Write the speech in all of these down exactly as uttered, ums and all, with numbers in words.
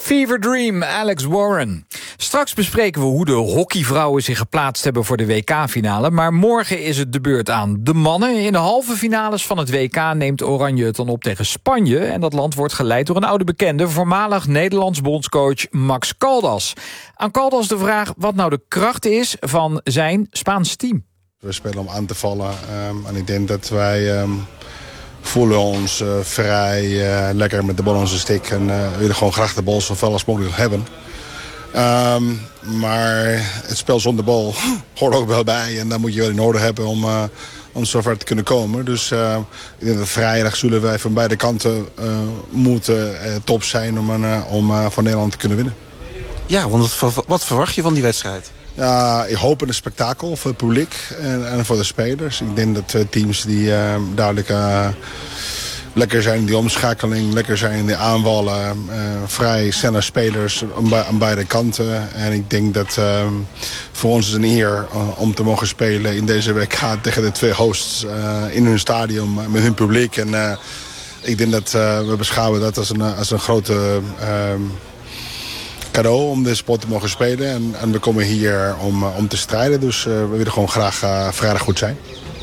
Fever Dream, Alex Warren. Straks bespreken we hoe de hockeyvrouwen zich geplaatst hebben voor de W K-finale. Maar morgen is het de beurt aan de mannen. In de halve finales van het W K neemt Oranje het dan op tegen Spanje. En dat land wordt geleid door een oude bekende, voormalig Nederlands bondscoach Max Caldas. Aan Caldas de vraag wat nou de kracht is van zijn Spaanse team. We spelen om aan te vallen. Um, en ik denk dat wij um, voelen ons uh, vrij uh, lekker met de bal aan onze stick. En uh, we willen gewoon graag de bal zo veel als mogelijk hebben. Um, maar het spel zonder bal hoort ook wel bij. En daar moet je wel in orde hebben om, uh, om zover te kunnen komen. Dus uh, ik denk dat vrijdag zullen wij van beide kanten uh, moeten uh, top zijn om, uh, om uh, van Nederland te kunnen winnen. Ja, want wat, wat verwacht je van die wedstrijd? Ja, ik hoop een spektakel voor het publiek en, en voor de spelers. Ik denk dat twee teams die uh, duidelijk uh, lekker zijn in die omschakeling, lekker zijn in de aanvallen. Uh, vrij snelle spelers aan, aan beide kanten. En ik denk dat uh, voor ons is een eer uh, om te mogen spelen in deze W K tegen de twee hosts uh, in hun stadion met hun publiek. En uh, ik denk dat uh, we beschouwen dat als een, als een grote Uh, cadeau om de sport te mogen spelen. En, en we komen hier om, om te strijden. Dus uh, we willen gewoon graag uh, vrijdag goed zijn.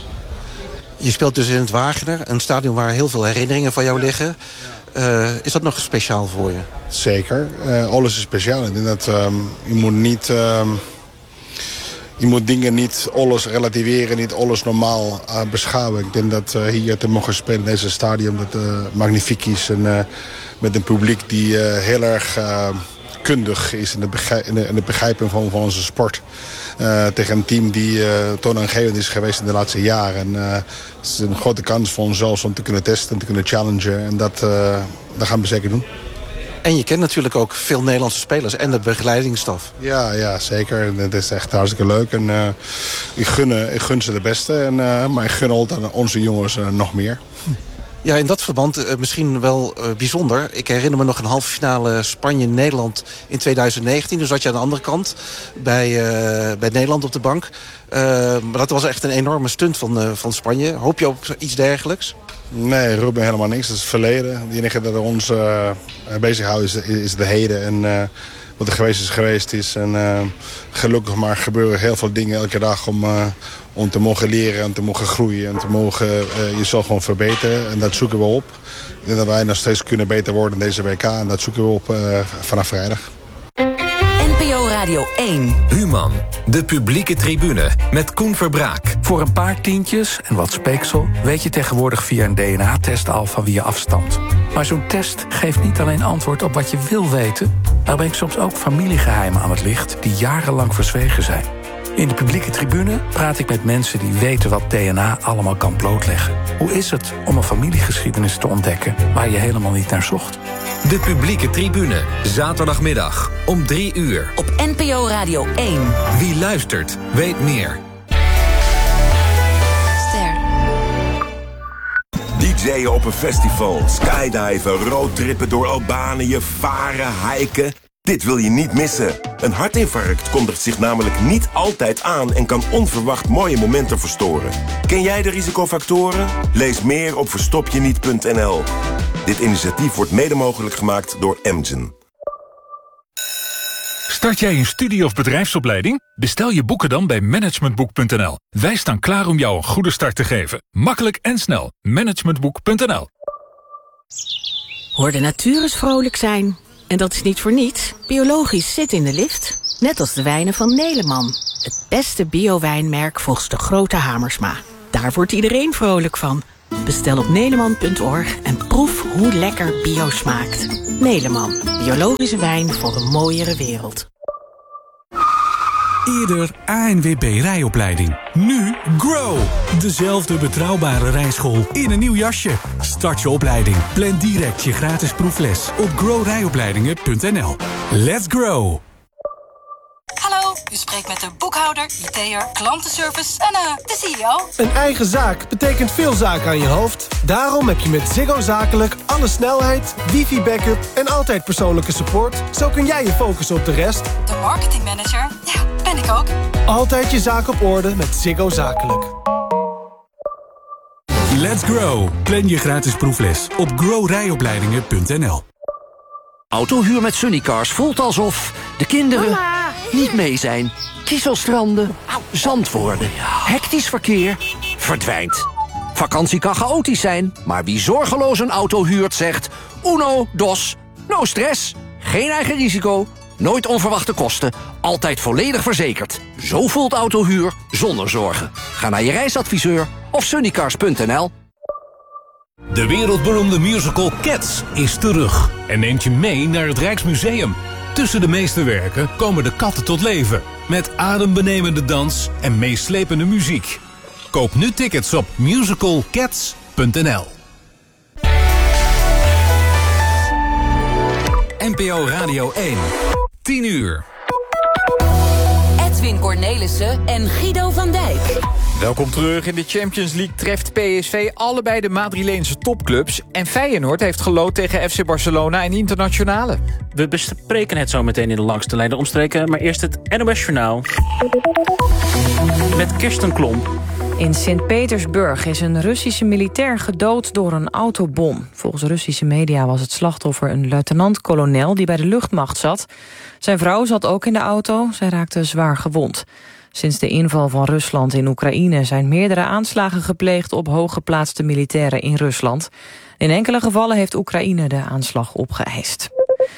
Je speelt dus in het Wagener, een stadion waar heel veel herinneringen van jou liggen. Uh, is dat nog speciaal voor je? Zeker. Uh, alles is speciaal. Ik denk dat um, je moet niet Um, Je moet dingen niet alles relativeren, niet alles normaal uh, beschouwen. Ik denk dat uh, hier te mogen spelen in deze stadion dat uh, magnifiek is. En uh, met een publiek die uh, heel erg Uh, kundig is in het begrijpen, in het begrijpen van, van onze sport. Uh, tegen een team die uh, toonaangevend is geweest in de laatste jaren. En, uh, het is een grote kans voor onszelf om te kunnen testen en te kunnen challengen. En dat, uh, dat gaan we zeker doen. En je kent natuurlijk ook veel Nederlandse spelers en de begeleidingsstaf. Ja, ja, zeker. En het is echt hartstikke leuk. En, uh, ik, gun, ik gun ze de beste. En, uh, maar ik gun altijd aan onze jongens uh, nog meer. Ja, in dat verband uh, misschien wel uh, bijzonder. Ik herinner me nog een halve finale Spanje-Nederland in twintig negentien. Dus zat je aan de andere kant bij, uh, bij Nederland op de bank. Uh, maar dat was echt een enorme stunt van, uh, van Spanje. Hoop je op iets dergelijks? Nee, Ruben helemaal niks. Dat is het verleden. Het enige dat ons uh, bezighoudt is, is de heden. En uh, wat er geweest is, geweest is. En uh, gelukkig maar gebeuren heel veel dingen elke dag om, uh, om te mogen leren en te mogen groeien. En te mogen uh, jezelf gewoon verbeteren. En dat zoeken we op. Ik denk dat wij nog steeds kunnen beter worden in deze W K. En dat zoeken we op uh, vanaf vrijdag. N P O Radio één. Human, de publieke tribune met Koen Verbraak. Voor een paar tientjes en wat speeksel weet je tegenwoordig via een D N A-test al van wie je afstamt. Maar zo'n test geeft niet alleen antwoord op wat je wil weten, maar brengt soms ook familiegeheimen aan het licht die jarenlang verzwegen zijn. In de publieke tribune praat ik met mensen die weten wat D N A allemaal kan blootleggen. Hoe is het om een familiegeschiedenis te ontdekken waar je helemaal niet naar zocht? De publieke tribune, zaterdagmiddag om drie uur. Op N P O Radio één. Wie luistert, weet meer. Ster. D J'en op een festival, skydiven, roadtrippen door Albanië, varen, hiken. Dit wil je niet missen. Een hartinfarct kondigt zich namelijk niet altijd aan en kan onverwacht mooie momenten verstoren. Ken jij de risicofactoren? Lees meer op verstopjeniet punt n l. Dit initiatief wordt mede mogelijk gemaakt door Amgen. Start jij een studie- of bedrijfsopleiding? Bestel je boeken dan bij managementboek punt n l. Wij staan klaar om jou een goede start te geven. Makkelijk en snel. managementboek punt n l. Hoor de natuur eens vrolijk zijn. En dat is niet voor niets. Biologisch zit in de lift. Net als de wijnen van Neleman. Het beste bio-wijnmerk volgens de grote Hamersma. Daar wordt iedereen vrolijk van. Bestel op neleman punt org en proef hoe lekker bio smaakt. Neleman. Biologische wijn voor een mooiere wereld. Eerder A N W B rijopleiding. Nu Grow. Dezelfde betrouwbare rijschool in een nieuw jasje. Start je opleiding. Plan direct je gratis proefles op grow rijopleidingen punt n l. Let's grow. Hallo, u spreekt met de boekhouder, I T'er, klantenservice en uh, de C E O. Een eigen zaak betekent veel zaken aan je hoofd. Daarom heb je met Ziggo Zakelijk alle snelheid, wifi-backup en altijd persoonlijke support. Zo kun jij je focussen op de rest. De marketingmanager, ja, ben ik ook. Altijd je zaak op orde met Ziggo Zakelijk. Let's grow. Plan je gratis proefles op grow rijopleidingen punt n l. Autohuur met Sunnycars voelt alsof de kinderen Mama. niet mee zijn. Kieselstranden, zand worden, hectisch verkeer, verdwijnt. Vakantie kan chaotisch zijn, maar wie zorgeloos een auto huurt zegt... Uno, dos, no stress, geen eigen risico, nooit onverwachte kosten... altijd volledig verzekerd. Zo voelt autohuur zonder zorgen. Ga naar je reisadviseur of sunnycars punt n l. De wereldberoemde musical Cats is terug en neemt je mee naar het Rijksmuseum. Tussen de meesterwerken komen de katten tot leven... met adembenemende dans en meeslepende muziek. Koop nu tickets op musical cats punt n l. N P O Radio één. tien uur. Edwin Cornelissen en Guido van Dijk. Welkom terug. In de Champions League treft P S V allebei de Madrileense topclubs. En Feyenoord heeft gelood tegen F C Barcelona en Internationale. We bespreken het zo meteen in de langste lijnen omstreken. Maar eerst het N O S Journaal. Met Kirsten Klomp. In Sint-Petersburg is een Russische militair gedood door een autobom. Volgens Russische media was het slachtoffer een luitenant-kolonel die bij de luchtmacht zat. Zijn vrouw zat ook in de auto, zij raakte zwaar gewond. Sinds de inval van Rusland in Oekraïne zijn meerdere aanslagen gepleegd op hooggeplaatste militairen in Rusland. In enkele gevallen heeft Oekraïne de aanslag opgeëist.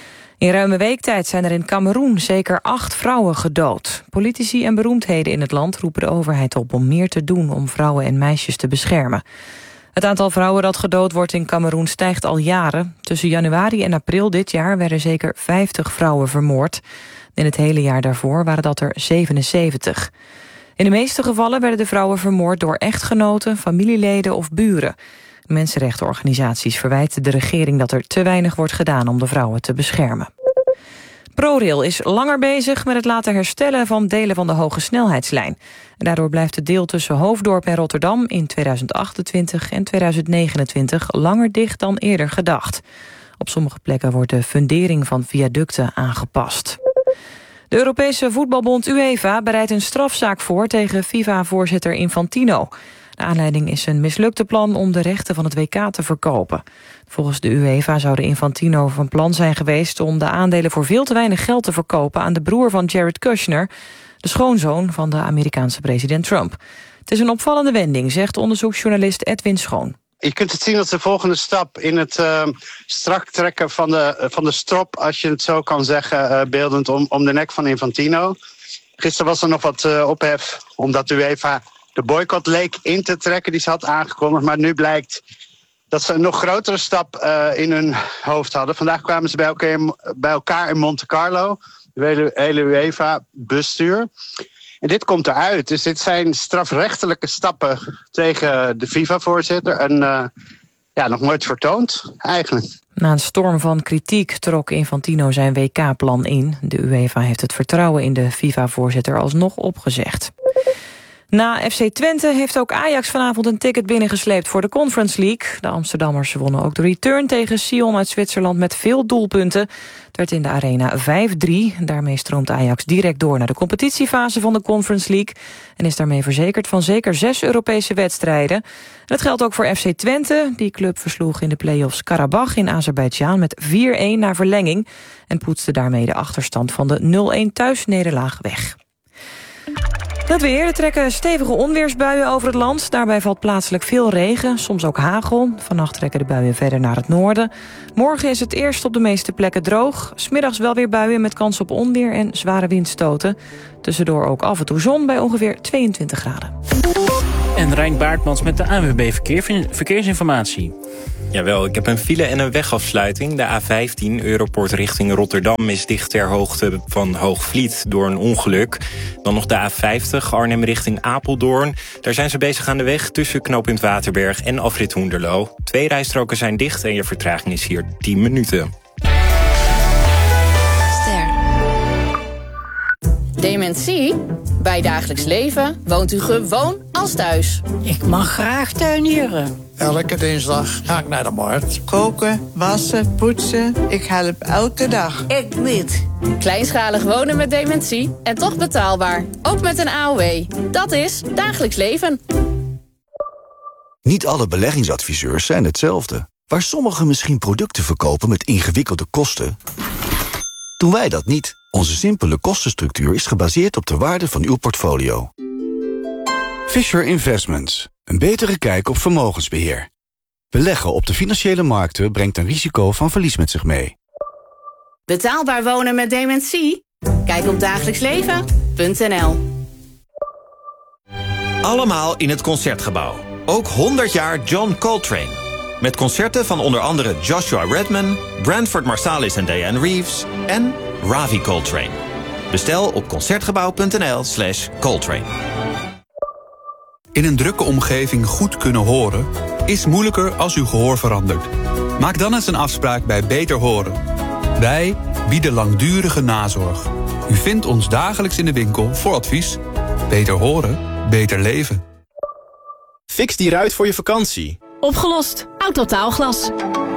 In ruime weektijd zijn er in Kameroen zeker acht vrouwen gedood. Politici en beroemdheden in het land roepen de overheid op om meer te doen om vrouwen en meisjes te beschermen. Het aantal vrouwen dat gedood wordt in Kameroen stijgt al jaren. Tussen januari en april dit jaar werden zeker vijftig vrouwen vermoord. In het hele jaar daarvoor waren dat er zevenenzeventig. In de meeste gevallen werden de vrouwen vermoord door echtgenoten, familieleden of buren. Mensenrechtenorganisaties verwijten de regering dat er te weinig wordt gedaan om de vrouwen te beschermen. ProRail is langer bezig met het laten herstellen van delen van de hoge snelheidslijn. En daardoor blijft het deel tussen Hoofddorp en Rotterdam in tweeduizend achtentwintig en tweeduizend negenentwintig langer dicht dan eerder gedacht. Op sommige plekken wordt de fundering van viaducten aangepast. De Europese voetbalbond UEFA bereidt een strafzaak voor tegen FIFA-voorzitter Infantino. De aanleiding is een mislukte plan om de rechten van het W K te verkopen. Volgens de UEFA zou de Infantino van plan zijn geweest om de aandelen voor veel te weinig geld te verkopen aan de broer van Jared Kushner, de schoonzoon van de Amerikaanse president Trump. Het is een opvallende wending, zegt onderzoeksjournalist Edwin Schoon. Je kunt het zien als de volgende stap in het uh, strak trekken van de, uh, van de strop, als je het zo kan zeggen, uh, beeldend om, om de nek van Infantino. Gisteren was er nog wat uh, ophef, omdat de UEFA de boycott leek in te trekken die ze had aangekondigd. Maar nu blijkt dat ze een nog grotere stap uh, in hun hoofd hadden. Vandaag kwamen ze bij elkaar, bij elkaar in Monte Carlo, de hele, hele UEFA-bestuur. En dit komt eruit. Dus dit zijn strafrechtelijke stappen tegen de FIFA-voorzitter. En uh, ja, nog nooit vertoond, eigenlijk. Na een storm van kritiek trok Infantino zijn W K-plan in. De UEFA heeft het vertrouwen in de FIFA-voorzitter alsnog opgezegd. Na F C Twente heeft ook Ajax vanavond een ticket binnengesleept voor de Conference League. De Amsterdammers wonnen ook de return tegen Sion uit Zwitserland met veel doelpunten. Het werd in de arena vijf drie. Daarmee stroomt Ajax direct door naar de competitiefase van de Conference League. En is daarmee verzekerd van zeker zes Europese wedstrijden. En dat geldt ook voor F C Twente. Die club versloeg in de play-offs Karabach in Azerbeidzjan met vier een naar verlenging. En poetste daarmee de achterstand van de nul een thuisnederlaag weg. Het weer. Er trekken stevige onweersbuien over het land. Daarbij valt plaatselijk veel regen, soms ook hagel. Vannacht trekken de buien verder naar het noorden. Morgen is het eerst op de meeste plekken droog. 'S Middags wel weer buien met kans op onweer en zware windstoten. Tussendoor ook af en toe zon bij ongeveer tweeëntwintig graden. En Rijn Baartmans met de A N W B Verkeer, Verkeersinformatie. Jawel, ik heb een file en een wegafsluiting. De A vijftien, Europort richting Rotterdam, is dicht ter hoogte van Hoogvliet door een ongeluk. Dan nog de A vijftig, Arnhem richting Apeldoorn. Daar zijn ze bezig aan de weg tussen knooppunt Waterberg en afrit Hoenderloo. Twee rijstroken zijn dicht en je vertraging is hier tien minuten. Dementie? Bij Dagelijks Leven woont u gewoon als thuis. Ik mag graag tuinieren. Elke dinsdag ga ik naar de markt. Koken, wassen, poetsen. Ik help elke dag. Ik niet. Kleinschalig wonen met dementie en toch betaalbaar. Ook met een A O W. Dat is Dagelijks Leven. Niet alle beleggingsadviseurs zijn hetzelfde. Waar sommigen misschien producten verkopen met ingewikkelde kosten, Doen wij dat niet. Onze simpele kostenstructuur is gebaseerd op de waarde van uw portfolio. Fisher Investments. Een betere kijk op vermogensbeheer. Beleggen op de financiële markten brengt een risico van verlies met zich mee. Betaalbaar wonen met dementie? Kijk op dagelijksleven punt n l. Allemaal in het Concertgebouw. Ook honderd jaar John Coltrane. Met concerten van onder andere Joshua Redman, Branford Marsalis en Diane Reeves en Ravi Coltrane. Bestel op concertgebouw punt n l slash Coltrane. In een drukke omgeving goed kunnen horen is moeilijker als uw gehoor verandert. Maak dan eens een afspraak bij Beter Horen. Wij bieden langdurige nazorg. U vindt ons dagelijks in de winkel voor advies. Beter horen, beter leven. Fix die ruit voor je vakantie. Opgelost. Autotaalglas.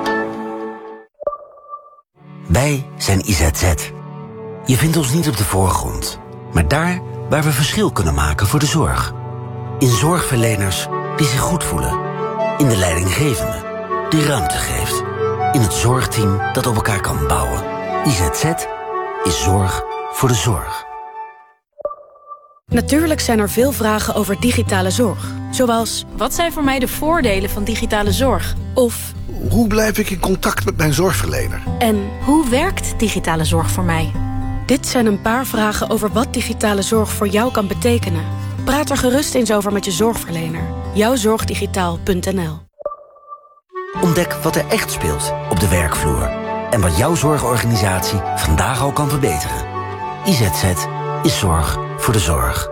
Wij zijn I Z Z. Je vindt ons niet op de voorgrond, maar daar waar we verschil kunnen maken voor de zorg. In zorgverleners die zich goed voelen. In de leidinggevende die ruimte geeft. In het zorgteam dat op elkaar kan bouwen. I Z Z is zorg voor de zorg. Natuurlijk zijn er veel vragen over digitale zorg. Zoals, wat zijn voor mij de voordelen van digitale zorg? Of, hoe blijf ik in contact met mijn zorgverlener? En hoe werkt digitale zorg voor mij? Dit zijn een paar vragen over wat digitale zorg voor jou kan betekenen. Praat er gerust eens over met je zorgverlener. jouwzorgdigitaal punt n l. Ontdek wat er echt speelt op de werkvloer. En wat jouw zorgorganisatie vandaag al kan verbeteren. I Z Z is zorg voor de zorg.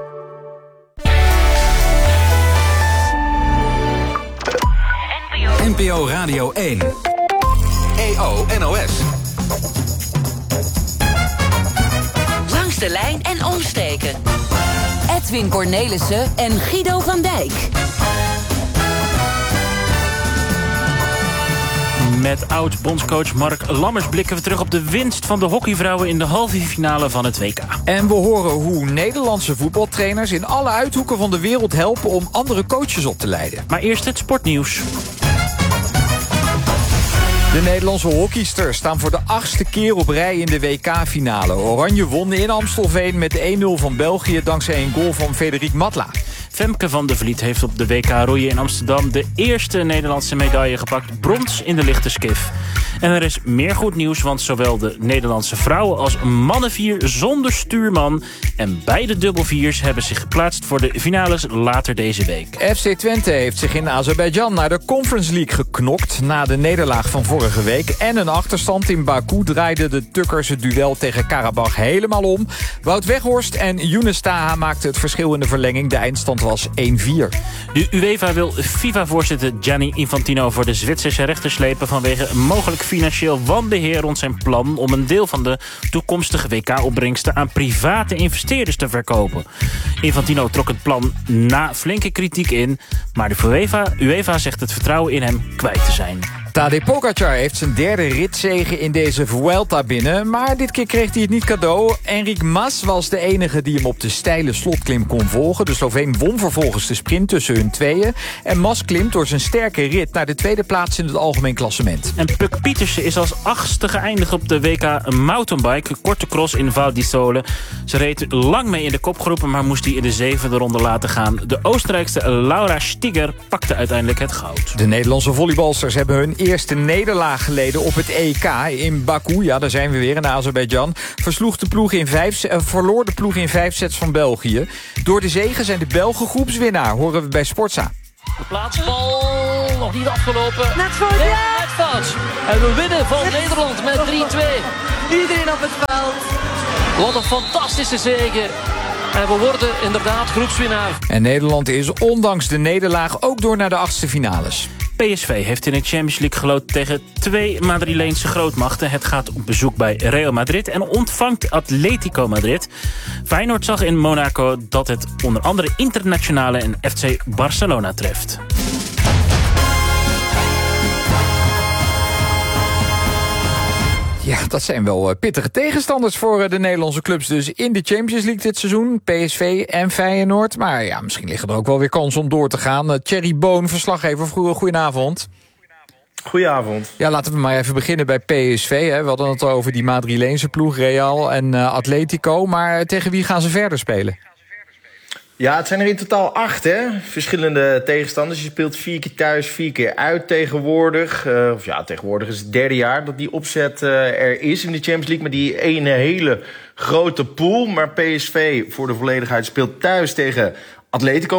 N P O Radio één. E O N O S. Langs de lijn en omstreken. Edwin Cornelissen en Guido van Dijk. Met oud-bondscoach Mark Lammers blikken we terug op de winst van de hockeyvrouwen in de halve finale van het W K. En we horen hoe Nederlandse voetbaltrainers in alle uithoeken van de wereld helpen om andere coaches op te leiden. Maar eerst het sportnieuws. De Nederlandse hockeysters staan voor de achtste keer op rij in de W K-finale. Oranje won in Amstelveen met één nul van België dankzij een goal van Frederik Matla. Femke van der Vliet heeft op de W K roeien in Amsterdam de eerste Nederlandse medaille gepakt. Brons in de lichte skif. En er is meer goed nieuws, want zowel de Nederlandse vrouwen als mannenvier zonder stuurman en beide dubbelviers hebben zich geplaatst voor de finales later deze week. F C Twente heeft zich in Azerbeidzjan naar de Conference League geknokt na de nederlaag van vorige week. En een achterstand in Baku draaide de Tukkers het duel tegen Karabach helemaal om. Wout Weghorst en Younes Taha maakten het verschil in de verlenging. De eindstand was één vier. De UEFA wil FIFA-voorzitter Gianni Infantino voor de Zwitserse rechter slepen vanwege mogelijk financieel wanbeheer rond zijn plan om een deel van de toekomstige W K-opbrengsten aan private investeerders te verkopen. Infantino trok het plan na flinke kritiek in, maar de UEFA, UEFA zegt het vertrouwen in hem kwijt te zijn. Tadej Pogacar heeft zijn derde ritzege in deze Vuelta binnen, maar dit keer kreeg hij het niet cadeau. Enric Mas was de enige die hem op de steile slotklim kon volgen. De Sloveen won vervolgens de sprint tussen hun tweeën. En Mas klimt door zijn sterke rit naar de tweede plaats in het algemeen klassement. En Puk Pietersen is als achtste geëindigd op de W K mountainbike, korte cross in Val di Sole. Ze reed lang mee in de kopgroepen, maar moest die in de zevende ronde laten gaan. De Oostenrijkse Laura Stiger pakte uiteindelijk het goud. De Nederlandse volleybalsters hebben hun eerste nederlaag geleden op het E K in Baku. Ja, daar zijn we weer in Azerbeidzjan. Versloeg de ploeg in vijf, uh, verloor de ploeg in vijf sets van België. Door de zege zijn de Belgen groepswinnaar, horen we bij Sportza. De plaatsbal nog niet afgelopen. Net fout, nee, ja! net fout. En we winnen van Nederland met drie twee. Iedereen op het veld. Wat een fantastische zege. En we worden inderdaad groepswinnaar. En Nederland is ondanks de nederlaag ook door naar de achtste finales. P S V heeft in de Champions League geloot tegen twee Madrileense grootmachten. Het gaat op bezoek bij Real Madrid en ontvangt Atletico Madrid. Feyenoord zag in Monaco dat het onder andere internationale en F C Barcelona treft. Ja, dat zijn wel pittige tegenstanders voor de Nederlandse clubs dus in de Champions League dit seizoen. P S V en Feyenoord. Maar ja, misschien liggen er ook wel weer kansen om door te gaan. Thierry Boon, verslaggever, goedenavond. Goedenavond. Ja, laten we maar even beginnen bij P S V. Hè. We hadden het al over die Madrileense ploeg, Real en uh, Atletico. Maar tegen wie gaan ze verder spelen? Ja, het zijn er in totaal acht, hè. Verschillende tegenstanders. Je speelt vier keer thuis, vier keer uit tegenwoordig. Uh, of ja, tegenwoordig is het derde jaar dat die opzet uh, er is in de Champions League. Maar die ene hele grote pool. Maar P S V, voor de volledigheid, speelt thuis tegen Atletico